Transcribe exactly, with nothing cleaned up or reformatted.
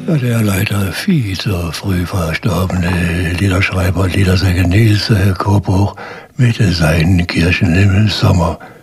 Ja, der leider viel zu früh verstorbene Liederschreiber und Liedersänger Nils äh, Korbruch mit seinen Kirchen im Sommer